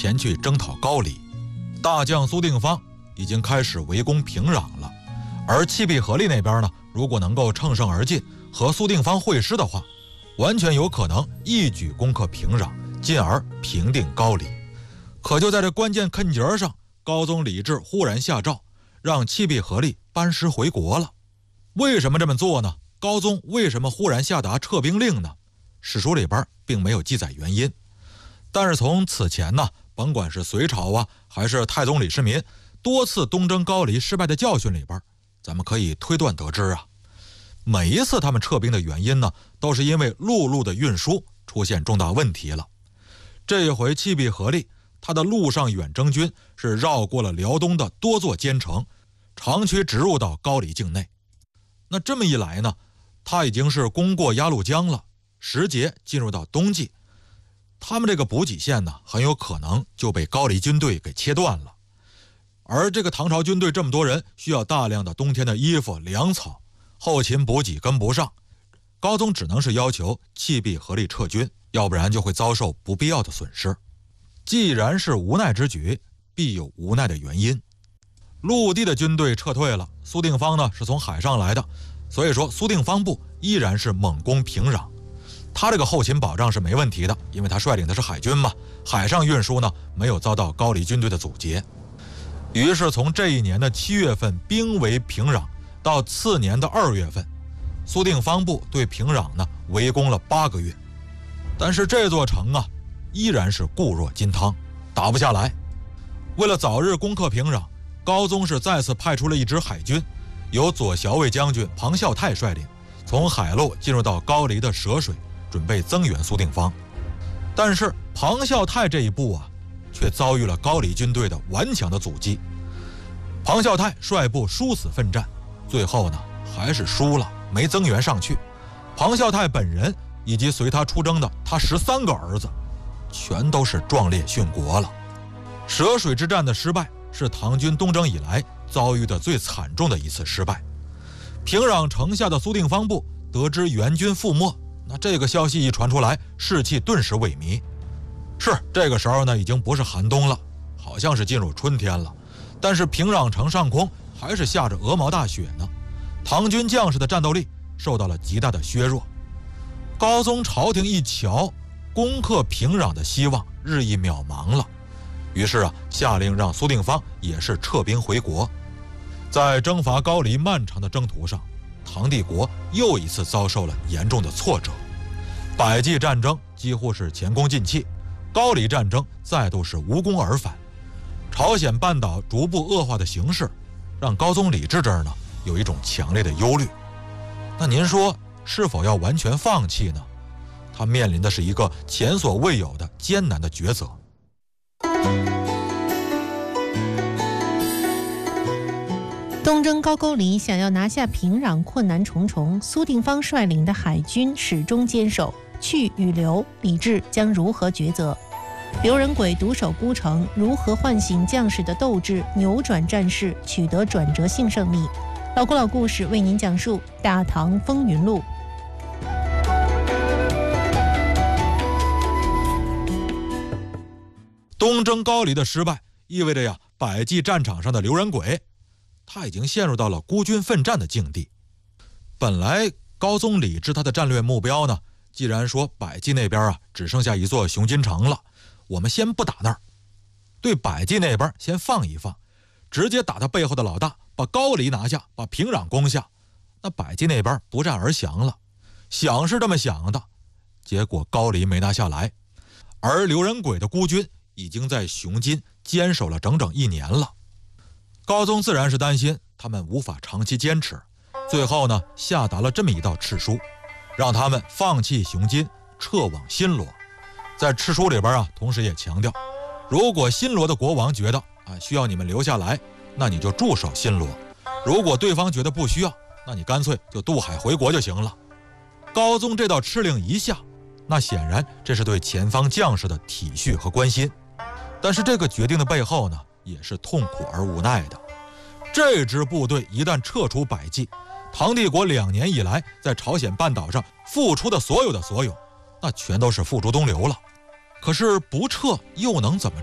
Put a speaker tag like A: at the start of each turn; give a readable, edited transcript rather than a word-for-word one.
A: 前去征讨高丽。大将苏定方已经开始围攻平壤了，而契必合力那边呢，如果能够乘胜而进，和苏定方会师的话，完全有可能一举攻克平壤，进而平定高丽。可就在这关键坎节上，高宗李治忽然下诏，让契必合力班师回国了。为什么这么做呢？高宗为什么忽然下达撤兵令呢？史书里边并没有记载原因，但是从此前呢，甭管是隋朝啊，还是太宗李世民多次东征高丽失败的教训里边，咱们可以推断得知啊，每一次他们撤兵的原因呢，都是因为陆路的运输出现重大问题了。这一回契必合力他的陆上远征军是绕过了辽东的多座坚城，长驱直入到高丽境内。那这么一来呢，他已经是攻过鸭绿江了，时节进入到冬季，他们这个补给线呢，很有可能就被高丽军队给切断了。而这个唐朝军队这么多人，需要大量的冬天的衣服、粮草，后勤补给跟不上，高宗只能是要求契必合力撤军，要不然就会遭受不必要的损失。既然是无奈之举，必有无奈的原因。陆地的军队撤退了，苏定方呢是从海上来的，所以说苏定方部依然是猛攻平壤。他这个后勤保障是没问题的，因为他率领的是海军嘛，海上运输呢没有遭到高丽军队的阻截。于是从这一年的7月份兵围平壤，到次年的2月份，苏定方部对平壤呢围攻了8个月。但是这座城啊依然是固若金汤，打不下来。为了早日攻克平壤，高宗是再次派出了一支海军，由左骁卫将军庞孝泰率领，从海路进入到高丽的涉水，准备增援苏定方。但是庞孝泰这一步啊，却遭遇了高丽军队的顽强的阻击。庞孝泰率部殊死奋战，最后呢还是输了，没增援上去。庞孝泰本人以及随他出征的他13个儿子，全都是壮烈殉国了。涉水之战的失败是唐军东征以来遭遇的最惨重的一次失败。平壤城下的苏定方部得知援军覆没，那这个消息一传出来，士气顿时萎靡。是这个时候呢，已经不是寒冬了，好像是进入春天了，但是平壤城上空还是下着鹅毛大雪呢。唐军将士的战斗力受到了极大的削弱。高宗朝廷一瞧，攻克平壤的希望日益渺茫了，于是啊，下令让苏定方也是撤兵回国。在征伐高丽漫长的征途上，唐帝国又一次遭受了严重的挫折。百济战争几乎是前功尽弃，高丽战争再度是无功而返。朝鲜半岛逐步恶化的形势，让高宗李治这儿呢有一种强烈的忧虑。那您说是否要完全放弃呢？他面临的是一个前所未有的艰难的抉择。
B: 东征高句丽，想要拿下平壤困难重重，苏定方率领的海军始终坚守，去与留，李治将如何抉择？刘仁轨独守孤城，如何唤醒将士的斗志，扭转战事，取得转折性胜利？老古老故事为您讲述《大唐风云录》。
A: 东征高丽的失败意味着呀，百济战场上的刘仁轨他已经陷入到了孤军奋战的境地。本来高宗李治他的战略目标呢，既然说百济那边啊只剩下一座雄金城了，我们先不打那儿，对百济那边先放一放，直接打他背后的老大，把高丽拿下，把平壤攻下，那百济那边不战而降了。想是这么想的，结果高丽没拿下来，而刘仁轨的孤军已经在雄金坚守了整整1年了。高宗自然是担心他们无法长期坚持，最后呢下达了这么一道敕书，让他们放弃雄金，撤往新罗。在敕书里边啊，同时也强调，如果新罗的国王觉得需要你们留下来，那你就驻守新罗；如果对方觉得不需要，那你干脆就渡海回国就行了。高宗这道敕令一下，那显然这是对前方将士的体恤和关心，但是这个决定的背后呢，也是痛苦而无奈的。这支部队一旦撤出百济，唐帝国2年以来在朝鲜半岛上付出的所有的所有，那全都是付诸东流了。可是不撤又能怎么